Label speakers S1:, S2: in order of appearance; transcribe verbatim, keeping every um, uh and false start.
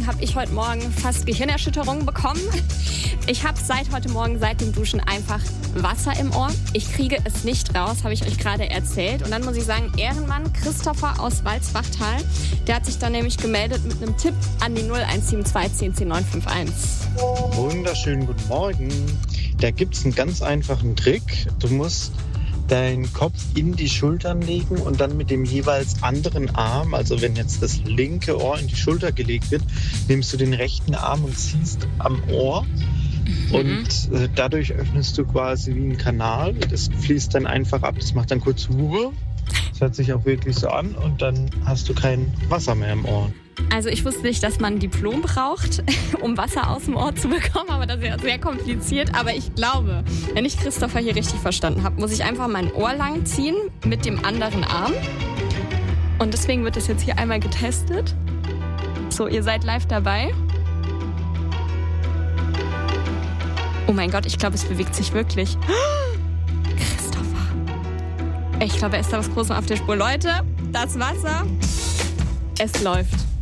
S1: Deswegen habe ich heute Morgen fast Gehirnerschütterung bekommen. Ich habe seit heute Morgen, seit dem Duschen, einfach Wasser im Ohr. Ich kriege es nicht raus, habe ich euch gerade erzählt. Und dann muss ich sagen, Ehrenmann Christopher aus Walsbachtal, der hat sich dann nämlich gemeldet mit einem Tipp an die null eins sieben zwei zehn zehn neun fünf eins.
S2: Wunderschönen guten Morgen. Da gibt es einen ganz einfachen Trick. Du musst deinen Kopf in die Schultern legen und dann mit dem jeweils anderen Arm, also wenn jetzt das linke Ohr in die Schulter gelegt wird, nimmst du den rechten Arm und ziehst am Ohr. Mhm. Und äh, dadurch öffnest du quasi wie einen Kanal. Das fließt dann einfach ab. Das macht dann kurz Ruhe. Das hört sich auch wirklich so an. Und dann hast du kein Wasser mehr im Ohr.
S1: Also ich wusste nicht, dass man ein Diplom braucht, um Wasser aus dem Ohr zu bekommen. Aber das ist ja sehr kompliziert. Aber ich glaube, wenn ich Christopher hier richtig verstanden habe, muss ich einfach mein Ohr lang ziehen mit dem anderen Arm. Und deswegen wird das jetzt hier einmal getestet. So, ihr seid live dabei. Oh mein Gott, ich glaube, es bewegt sich wirklich. Christopher. Ich glaube, er ist da was Großes auf der Spur. Leute, das Wasser, es läuft.